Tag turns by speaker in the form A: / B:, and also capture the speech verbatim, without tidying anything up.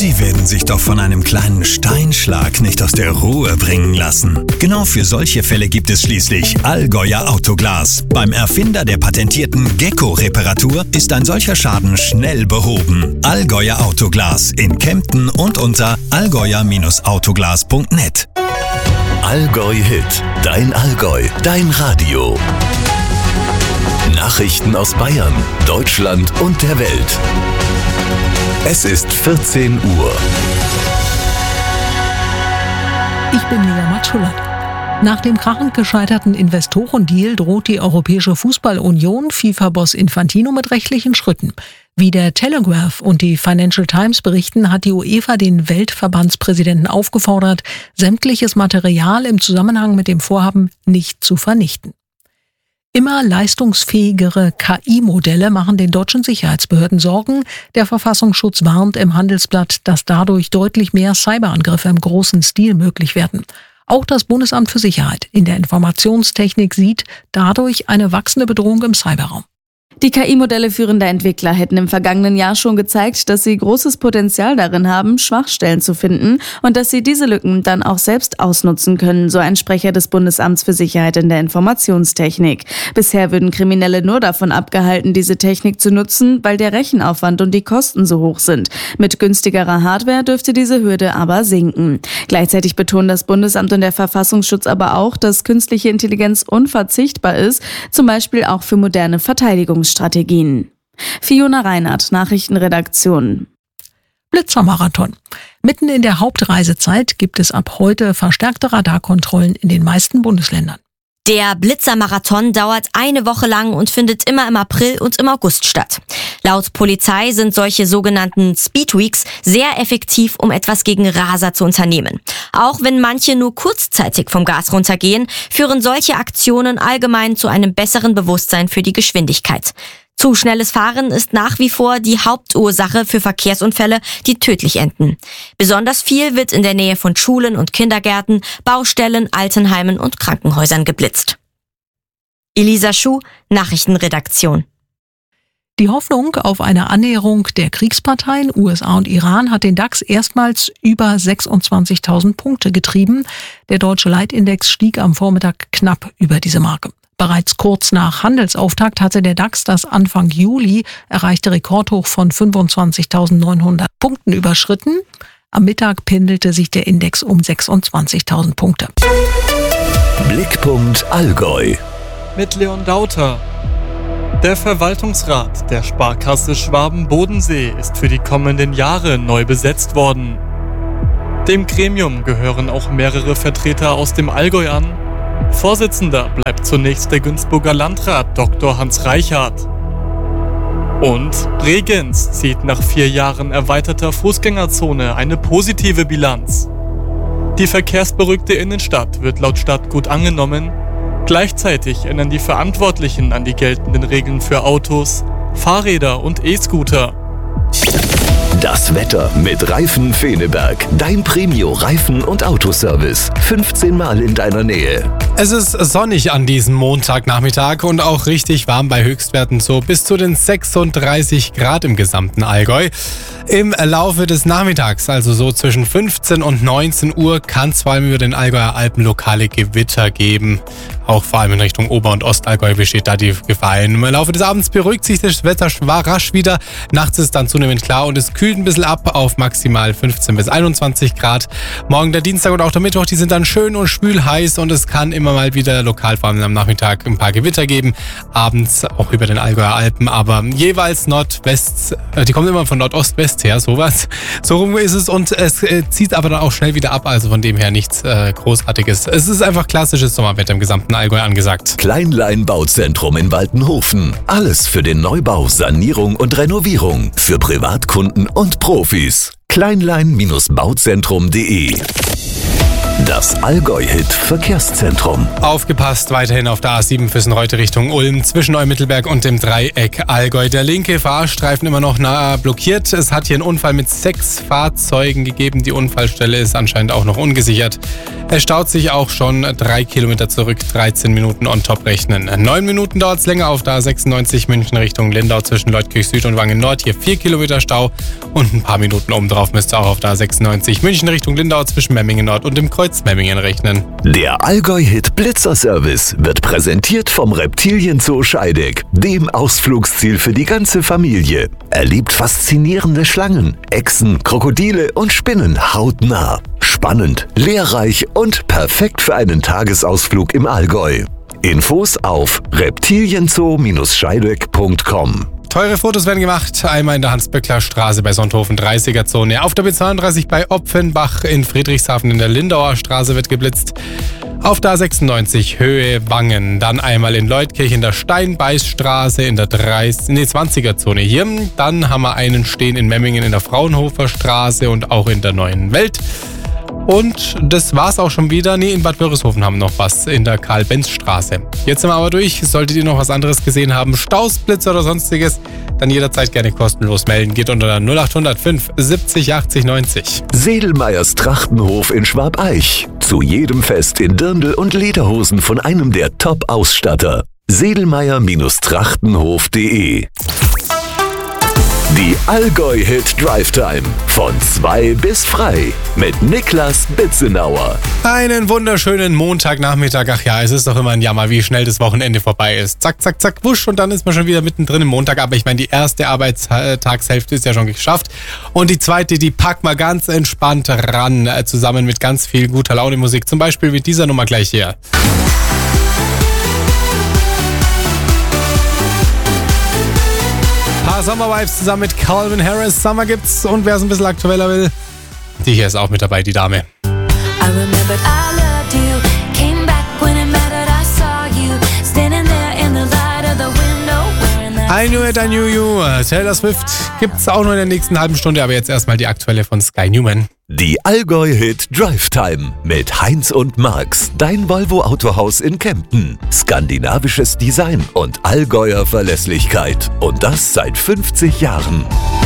A: Sie werden sich doch von einem kleinen Steinschlag nicht aus der Ruhe bringen lassen. Genau für solche Fälle gibt es schließlich Allgäuer Autoglas. Beim Erfinder der patentierten Gecko-Reparatur ist ein solcher Schaden schnell behoben. Allgäuer Autoglas in Kempten und unter allgäuer Autoglas punkt net.
B: Allgäu Hit, dein Allgäu, dein Radio. Nachrichten aus Bayern, Deutschland und der Welt. Es ist vierzehn Uhr.
C: Ich bin Lea Matschula. Nach dem krachend gescheiterten Investorendeal droht die Europäische Fußballunion FIFA-Boss Infantino mit rechtlichen Schritten. Wie der Telegraph und die Financial Times berichten, hat die UEFA den Weltverbandspräsidenten aufgefordert, sämtliches Material im Zusammenhang mit dem Vorhaben nicht zu vernichten. Immer leistungsfähigere K I-Modelle machen den deutschen Sicherheitsbehörden Sorgen. Der Verfassungsschutz warnt im Handelsblatt, dass dadurch deutlich mehr Cyberangriffe im großen Stil möglich werden. Auch das Bundesamt für Sicherheit in der Informationstechnik sieht dadurch eine wachsende Bedrohung im Cyberraum.
D: Die K I-Modelle führender Entwickler hätten im vergangenen Jahr schon gezeigt, dass sie großes Potenzial darin haben, Schwachstellen zu finden und dass sie diese Lücken dann auch selbst ausnutzen können, so ein Sprecher des Bundesamts für Sicherheit in der Informationstechnik. Bisher würden Kriminelle nur davon abgehalten, diese Technik zu nutzen, weil der Rechenaufwand und die Kosten so hoch sind. Mit günstigerer Hardware dürfte diese Hürde aber sinken. Gleichzeitig betonen das Bundesamt und der Verfassungsschutz aber auch, dass künstliche Intelligenz unverzichtbar ist, zum Beispiel auch für moderne Verteidigungsstrategien. Fiona Reinhardt, Nachrichtenredaktion.
C: Blitzermarathon. Mitten in der Hauptreisezeit gibt es ab heute verstärkte Radarkontrollen in den meisten Bundesländern.
E: Der Blitzermarathon dauert eine Woche lang und findet immer im April und im August statt. Laut Polizei sind solche sogenannten Speedweeks sehr effektiv, um etwas gegen Raser zu unternehmen. Auch wenn manche nur kurzzeitig vom Gas runtergehen, führen solche Aktionen allgemein zu einem besseren Bewusstsein für die Geschwindigkeit. Zu schnelles Fahren ist nach wie vor die Hauptursache für Verkehrsunfälle, die tödlich enden. Besonders viel wird in der Nähe von Schulen und Kindergärten, Baustellen, Altenheimen und Krankenhäusern geblitzt. Elisa Schuh, Nachrichtenredaktion.
C: Die Hoffnung auf eine Annäherung der Kriegsparteien U S A und Iran hat den DAX erstmals über sechsundzwanzigtausend Punkte getrieben. Der deutsche Leitindex stieg am Vormittag knapp über diese Marke. Bereits kurz nach Handelsauftakt hatte der DAX das Anfang Juli erreichte Rekordhoch von fünfundzwanzigtausendneunhundert Punkten überschritten. Am Mittag pendelte sich der Index um sechsundzwanzigtausend Punkte.
B: Blickpunkt Allgäu.
F: Mit Leon Dauter. Der Verwaltungsrat der Sparkasse Schwaben-Bodensee ist für die kommenden Jahre neu besetzt worden. Dem Gremium gehören auch mehrere Vertreter aus dem Allgäu an. Vorsitzender bleibt zunächst der Günzburger Landrat Doktor Hans Reichhardt. Und Bregenz zieht nach vier Jahren erweiterter Fußgängerzone eine positive Bilanz. Die verkehrsberuhigte Innenstadt wird laut Stadt gut angenommen. Gleichzeitig erinnern die Verantwortlichen an die geltenden Regeln für Autos, Fahrräder und E-Scooter.
B: Das Wetter mit Reifen Feneberg. Dein Premio-Reifen- und Autoservice. fünfzehn Mal in deiner Nähe.
G: Es ist sonnig an diesem Montagnachmittag und auch richtig warm bei Höchstwerten, so bis zu den sechsunddreißig Grad im gesamten Allgäu. Im Laufe des Nachmittags, also so zwischen fünfzehn und neunzehn Uhr, kann es vor allem über den Allgäuer Alpen lokale Gewitter geben. Auch vor allem in Richtung Ober- und Ostallgäu besteht da die Gefahr. Im Laufe des Abends beruhigt sich das Wetter rasch wieder. Nachts ist dann zunehmend klar und es kühlt ein bisschen ab auf maximal fünfzehn bis einundzwanzig Grad. Morgen der Dienstag und auch der Mittwoch, die sind dann schön und schwül heiß und es kann immer mal wieder lokal, vor allem am Nachmittag, ein paar Gewitter geben. Abends auch über den Allgäuer Alpen, aber jeweils Nordwest, die kommen immer von Nordost-West her, sowas. So rum ist es und es äh, zieht aber dann auch schnell wieder ab, also von dem her nichts äh, Großartiges. Es ist einfach klassisches Sommerwetter im gesamten Allgäu angesagt.
B: Kleinlein Bauzentrum in Waltenhofen. Alles für den Neubau, Sanierung und Renovierung. Für Privatkunden und Profis. kleinlein Bauzentrum punkt de Das Allgäu-Hit-Verkehrszentrum.
G: Aufgepasst, weiterhin auf der A sieben Füssen-Reute Richtung Ulm, zwischen Eumittelberg und dem Dreieck Allgäu. Der linke Fahrstreifen immer noch nah blockiert. Es hat hier einen Unfall mit sechs Fahrzeugen gegeben. Die Unfallstelle ist anscheinend auch noch ungesichert. Es staut sich auch schon drei Kilometer zurück, dreizehn Minuten on top rechnen. Neun Minuten dauert es länger auf der A sechsundneunzig München Richtung Lindau zwischen Leutkirch Süd und Wangen Nord. Hier vier Kilometer Stau und ein paar Minuten obendrauf müsst ihr auch auf der A sechsundneunzig München Richtung Lindau zwischen Memmingen Nord und dem Kreuz Memmingen rechnen.
B: Der Allgäu-Hit Blitzer-Service wird präsentiert vom Reptilienzoo Scheideck, dem Ausflugsziel für die ganze Familie. Erlebt faszinierende Schlangen, Echsen, Krokodile und Spinnen hautnah. Spannend, lehrreich und perfekt für einen Tagesausflug im Allgäu. Infos auf reptilienzoo scheideck punkt com.
G: Teure Fotos werden gemacht, einmal in der Hans-Böckler Straße bei Sonthofen dreißiger Zone, auf der B zweiunddreißig bei Opfenbach, in Friedrichshafen in der Lindauer Straße wird geblitzt, auf der A sechsundneunzig Höhe Wangen, dann einmal in Leutkirch in der Steinbeißstraße in der dreißig, nee, zwanziger Zone hier, dann haben wir einen stehen in Memmingen in der Fraunhofer Straße und auch in der Neuen Welt. Und das war's auch schon wieder. Nee, in Bad Wörishofen haben wir noch was in der Karl-Benz-Straße. Jetzt sind wir aber durch. Solltet ihr noch was anderes gesehen haben, Staus, Blitze oder sonstiges, dann jederzeit gerne kostenlos melden. Geht unter der null acht null fünf siebzig achtzig neunzig.
B: Sedelmeyers Trachtenhof in Schwabeich. Zu jedem Fest in Dirndl und Lederhosen von einem der Top-Ausstatter. sedelmeyer Trachtenhof punkt de. Die Allgäu-Hit Drive Time von zwei bis frei mit Niklas Bitzenauer.
G: Einen wunderschönen Montagnachmittag. Ach ja, es ist doch immer ein Jammer, wie schnell das Wochenende vorbei ist. Zack, zack, zack, wusch und dann ist man schon wieder mittendrin im Montag. Aber ich meine, die erste Arbeitstagshälfte ist ja schon geschafft. Und die zweite, die packt man ganz entspannt ran, zusammen mit ganz viel guter Laune Musik. Zum Beispiel mit dieser Nummer gleich hier. Paar Sommervibes zusammen mit Calvin Harris. Summer gibt's und wer es ein bisschen aktueller will, die hier ist auch mit dabei, die Dame.
H: I remembered I loved you, came back when it mattered, I saw you, standing there in the light of the window, wearing that
G: I Knew It, I Knew You. Taylor Swift gibt's auch noch in der nächsten halben Stunde, aber jetzt erstmal die aktuelle von Sky Newman.
B: Die Allgäu-Hit Drive Time mit Heinz und Max, dein Volvo-Autohaus in Kempten. Skandinavisches Design und Allgäuer Verlässlichkeit. Und das seit fünfzig Jahren.